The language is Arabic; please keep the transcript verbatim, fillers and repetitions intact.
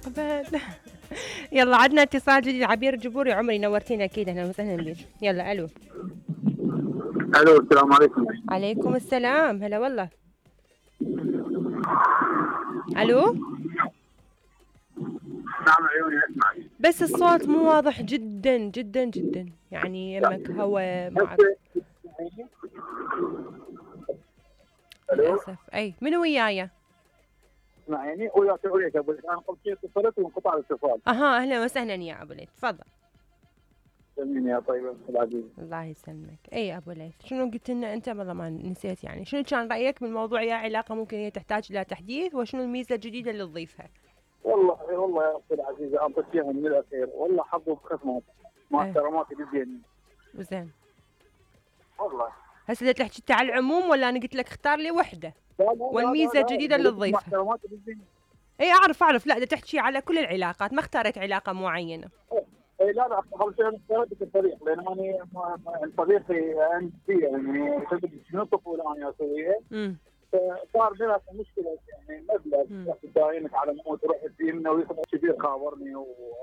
المستقبل. يلا عدنا اتصال جديد. عبير الجبوري، عمري نورتينا اكيد، اهلا وسهلا بك. يلا الو. الو السلام عليكم. عليكم السلام، هلا والله. الو. نعم عيوني اسمعك. بس الصوت مو واضح جدا جدا جدا، يعني يمك هوا ما اعرف. هسه الو للاسف. اي منو وياي؟ اسمعيني وياك وياك ابو انا قبل شوي اتصلت وانقطع الاتصال. اها اهلا وسهلا يا ابو ليث، تفضل. سلميني يا طيبه العزيز. الله يسلمك. اي ابو ليث، شنو قلت لنا انت؟ والله ما نسيت. يعني شنو كان رايك بالموضوع؟ يا علاقه ممكن هي تحتاج الى تحديث، وشنو الميزه الجديده اللي تضيفها؟ والله والله يا اختي العزيزه انطيت فيها من الاخير، والله حظه بخدمات مع ايه احتراماتي بالزين. زين. والله هسه تحكي انت على العموم ولا انا قلت لك اختار لي وحده لا لا لا والميزه لا لا الجديده اللي مع تضيفها؟ احتراماتي بالزين. اي اعرف اعرف، لا ده تحكي على كل العلاقات، ما اختارت علاقه معينه. اي لا لا قبل شوي اخترت الطريق لان انا ما- ما- صديقي عندي يعني شنو الطفوله انا اسويها. امم صار بيننا مشكله يعني مبلغ امم داينك على موت روح الدين ويخبر كبير خابرني